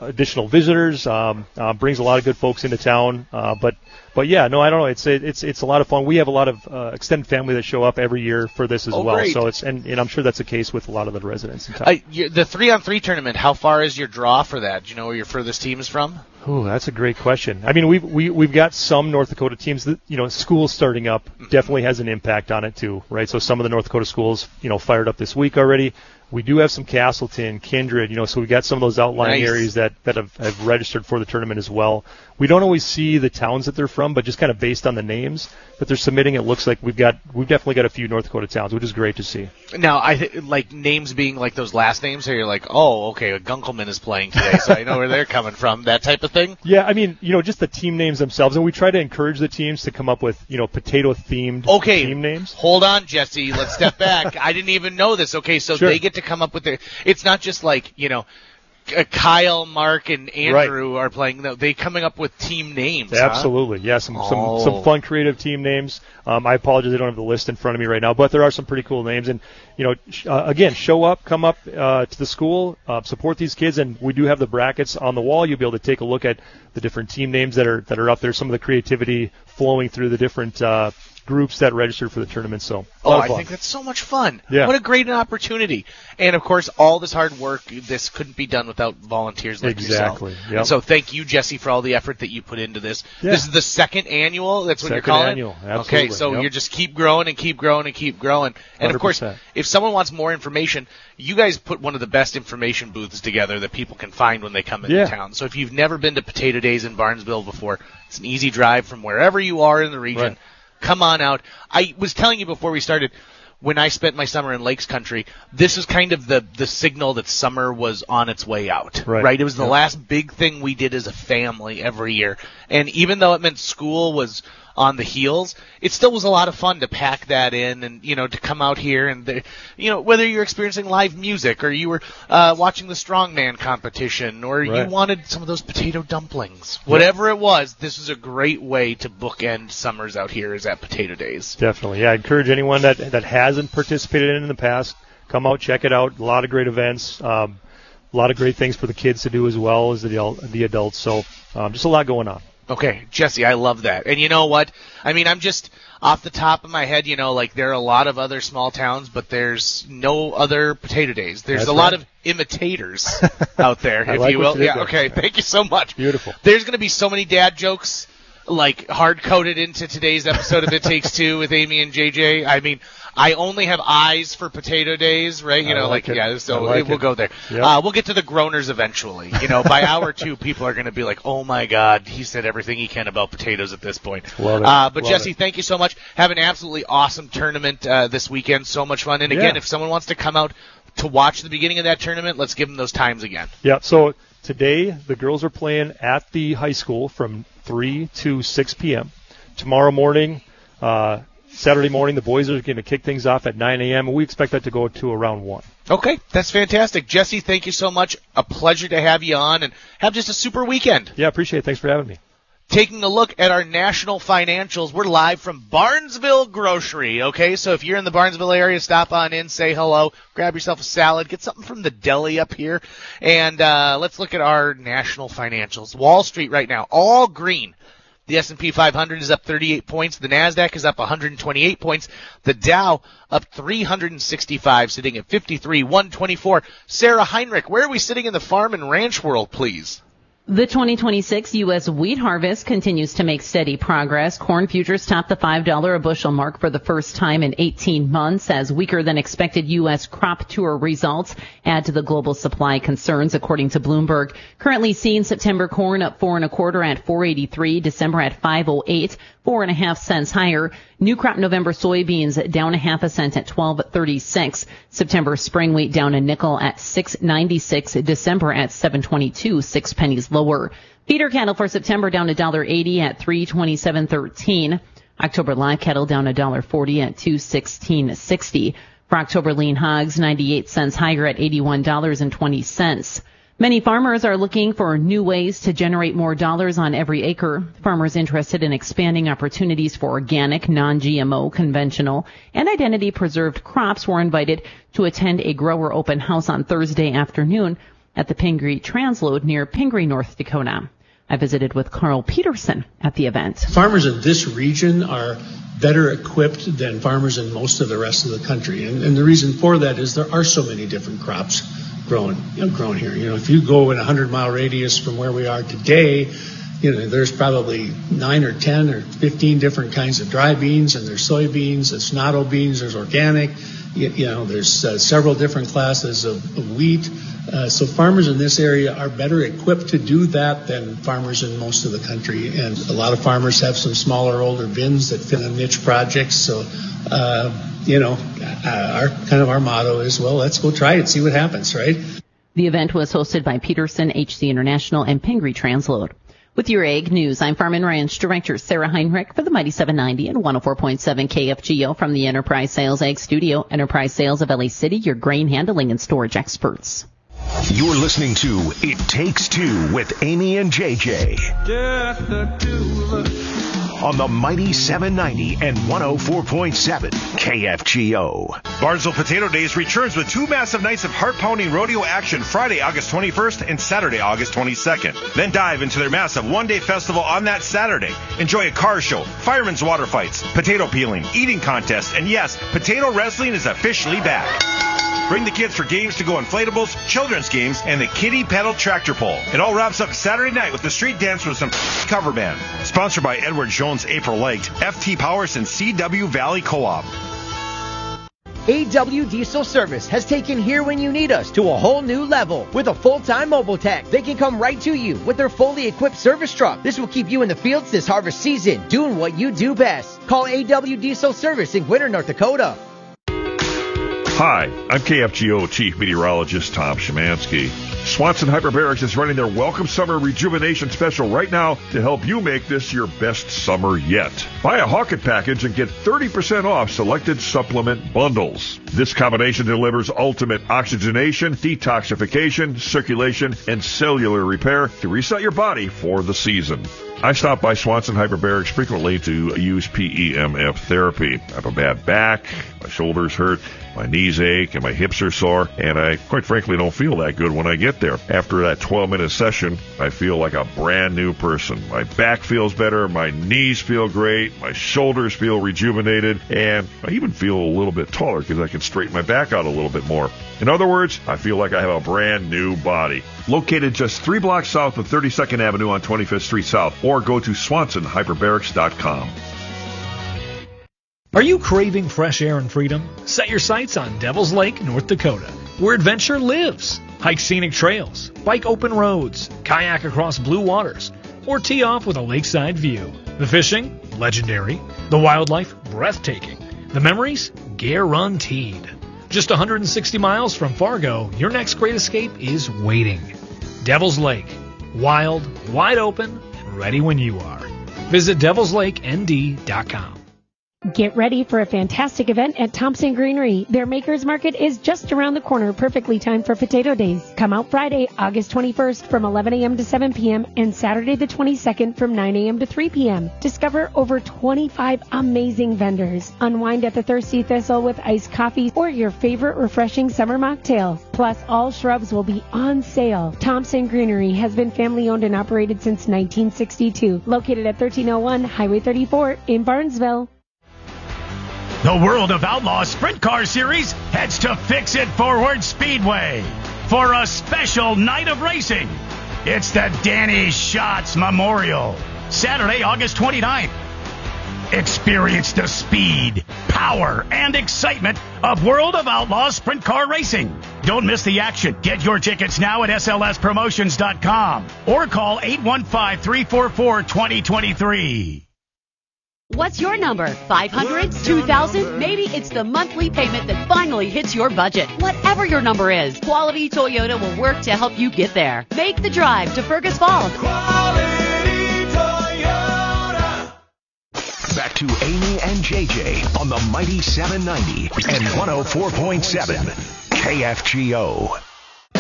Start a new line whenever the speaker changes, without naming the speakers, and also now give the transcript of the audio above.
additional visitors, brings a lot of good folks into town. But yeah, no, I don't know. It's a lot of fun. We have a lot of extended family that show up every year for this as well.
Great.
So and I'm sure that's the case with a lot of the residents in town.
The 3-on-3 tournament, how far is your draw for that? Do you know where your furthest team is from?
Oh, that's a great question. I mean, we've got some North Dakota teams that, schools starting up definitely has an impact on it too, right? So some of the North Dakota schools, fired up this week already. We do have some Castleton, Kindred, so we got some of those outlying areas that have registered for the tournament as well. We don't always see the towns that they're from, but just kind of based on the names that they're submitting, it looks like we've definitely got a few North Dakota towns, which is great to see.
Now, like names being like those last names, so you're like, oh, okay, Gunkelman is playing today, so I know where they're coming from, that type of thing?
Yeah, I mean, just the team names themselves, and we try to encourage the teams to come up with, potato-themed team names.
Hold on, Jesse, let's step back. I didn't even know this. Okay, so
Sure.
They get to come up with it's not just like, Kyle, Mark, and Andrew are playing. They coming up with team names.
Absolutely, yeah. Some fun, creative team names. I apologize, I don't have the list in front of me right now, but there are some pretty cool names. And again, show up, come up to the school, support these kids, and we do have the brackets on the wall. You'll be able to take a look at the different team names that are up there. Some of the creativity flowing through the different groups that registered for the tournament. So,
I think that's so much fun.
Yeah.
What a great opportunity. And, of course, all this hard work, this couldn't be done without volunteers like yourself.
Exactly. Yep.
And so thank you, Jesse, for all the effort that you put into this.
Yeah.
This is the second annual? That's what you're calling
annual.
it?
Absolutely.
Okay, so
Yep.
you just keep growing and keep growing and keep growing. And, of course,
100%.
if someone wants more information, you guys put one of the best information booths together that people can find when they come into town. So if you've never been to Potato Days in Barnesville before, it's an easy drive from wherever you are in the region.
Right.
Come on out. I was telling you before we started, when I spent my summer in Lakes Country, this is kind of the signal that summer was on its way out.
Right.
It was the last big thing we did as a family every year. And even though it meant school was on the heels, it still was a lot of fun to pack that in and, to come out here and, whether you're experiencing live music or you were watching the strongman competition or you wanted some of those potato dumplings, whatever it was, this is a great way to bookend summers out here is at Potato Days.
Definitely. Yeah, I encourage anyone that hasn't participated in the past, come out, check it out. A lot of great events, a lot of great things for the kids to do as well as the adults. So just a lot going on.
Okay, Jesse, I love that. And you know what? I mean, I'm just off the top of my head, there are a lot of other small towns, but there's no other Potato Days. There's lot of imitators out there, if you will. Yeah, okay, thank you so much.
Beautiful.
There's going to be so many dad jokes, hard-coded into today's episode of It Takes Two with Amy and JJ. I mean, I only have eyes for Potato Days, right? We'll go there.
Yep.
We'll get to the groaners eventually. By hour 2, people are going to be like, oh my God, he said everything he can about potatoes at this point.
Love it.
But Jesse, thank you so much. Have an absolutely awesome tournament this weekend. So much fun. And again, if someone wants to come out to watch the beginning of that tournament, let's give them those times again.
Yeah, so today the girls are playing at the high school from 3 to 6 p.m. Tomorrow morning, Saturday morning, the boys are going to kick things off at 9 a.m., and we expect that to go to around 1.
Okay, that's fantastic. Jesse, thank you so much. A pleasure to have you on, and have just a super weekend.
Yeah, appreciate it. Thanks for having me.
Taking a look at our national financials, we're live from Barnesville Grocery, okay? So if you're in the Barnesville area, stop on in, say hello, grab yourself a salad, get something from the deli up here, and let's look at our national financials. Wall Street right now, all green. The S&P 500 is up 38 points. The NASDAQ is up 128 points. The Dow up 365, sitting at 53,124. Sarah Heinrich, where are we sitting in the farm and ranch world, please?
The 2026 U.S. wheat harvest continues to make steady progress. Corn futures topped the $5 a bushel mark for the first time in 18 months as weaker than expected U.S. crop tour results add to the global supply concerns, according to Bloomberg. Currently seeing September corn up 4 1/4 at $4.83, December at $5.08, 4.5 cents higher. New crop November soybeans down 0.5 cent at $12.36. September spring wheat down a nickel at $6.96. December at $7.22, 6 pennies lower. Feeder cattle for September down $1.80 at $327.13. October live cattle down $1.40 at $216.60. For October lean hogs, 98 cents higher at $81.20. Many farmers are looking for new ways to generate more dollars on every acre. Farmers interested in expanding opportunities for organic, non-GMO, conventional, and identity-preserved crops were invited to attend a grower open house on Thursday afternoon at the Pingree Transload near Pingree, North Dakota. I visited with Carl Peterson at the event.
Farmers in this region are better equipped than farmers in most of the rest of the country. And the reason for that is there are so many different crops grown here. If you go in a 100-mile radius from where we are today, there's probably 9 or 10 or 15 different kinds of dry beans, and there's soybeans, there's natto beans, there's organic, there's several different classes of wheat. So farmers in this area are better equipped to do that than farmers in most of the country. And a lot of farmers have some smaller, older bins that fit on niche projects. So, our motto is, well, let's go try it, see what happens, right?
The event was hosted by Peterson, HC International, and Pingree Transload. With your Ag News, I'm Farm and Ranch Director Sarah Heinrich for the Mighty 790 and 104.7 KFGO from the Enterprise Sales Ag Studio. Enterprise Sales of LA City, your grain handling and storage experts.
You're listening to It Takes Two with Amy and JJ. Just the two of us. On the Mighty 790 and 104.7 KFGO.
Barnesville Potato Days returns with 2 massive nights of heart-pounding rodeo action Friday, August 21st and Saturday, August 22nd. Then dive into their massive one-day festival on that Saturday. Enjoy a car show, firemen's water fights, potato peeling, eating contest, and yes, potato wrestling is officially back. Bring the kids for games to go inflatables, children's games, and the kiddie pedal tractor pull. It all wraps up Saturday night with the street dance with some cover band. Sponsored by Edward Jones, April Light, FT Powers, and CW Valley Co-op.
AW Diesel Service has taken Here When You Need Us to a whole new level. With a full-time mobile tech, they can come right to you with their fully equipped service truck. This will keep you in the fields this harvest season, doing what you do best. Call AW Diesel Service in Gwinner, North Dakota.
Hi, I'm KFGO Chief Meteorologist Tom Szymanski. Swanson Hyperbarics is running their Welcome Summer Rejuvenation Special right now to help you make this your best summer yet. Buy a Hawkett package and get 30% off selected supplement bundles. This combination delivers ultimate oxygenation, detoxification, circulation, and cellular repair to reset your body for the season. I stop by Swanson Hyperbarics frequently to use PEMF therapy. I have a bad back, my shoulders hurt, my knees ache, and my hips are sore, and I quite frankly don't feel that good when I get there. After that 12-minute session, I feel like a brand new person. My back feels better, my knees feel great, my shoulders feel rejuvenated, and I even feel a little bit taller because I can straighten my back out a little bit more. In other words, I feel like I have a brand new body. Located just 3 blocks south of 32nd Avenue on 25th Street South, or go to SwansonHyperbarics.com.
Are you craving fresh air and freedom? Set your sights on Devil's Lake, North Dakota, where adventure lives. Hike scenic trails, bike open roads, kayak across blue waters, or tee off with a lakeside view. The fishing, legendary. The wildlife, breathtaking. The memories, guaranteed. Just 160 miles from Fargo, your next great escape is waiting. Devil's Lake. Wild, wide open, and ready when you are. Visit devilslakend.com.
Get ready for a fantastic event at Thompson Greenery. Their Makers Market is just around the corner, perfectly timed for Potato Days. Come out Friday, August 21st from 11 a.m. to 7 p.m. and Saturday the 22nd from 9 a.m. to 3 p.m. Discover over 25 amazing vendors. Unwind at the Thirsty Thistle with iced coffee or your favorite refreshing summer mocktail. Plus, all shrubs will be on sale. Thompson Greenery has been family owned and operated since 1962. Located at 1301 Highway 34 in Barnesville.
The World of Outlaws Sprint Car Series heads to Fix It Forward Speedway for a special night of racing. It's the Danny Schatz Memorial, Saturday, August 29th. Experience the speed, power, and excitement of World of Outlaws Sprint Car Racing. Don't miss the action. Get your tickets now at slspromotions.com or call 815-344-2023.
What's your number? 500? 2,000? Maybe it's the monthly payment that finally hits your budget. Whatever your number is, Quality Toyota will work to help you get there. Make the drive to Fergus Falls.
Quality Toyota. Back to Amy and JJ on the Mighty 790 and 104.7 KFGO.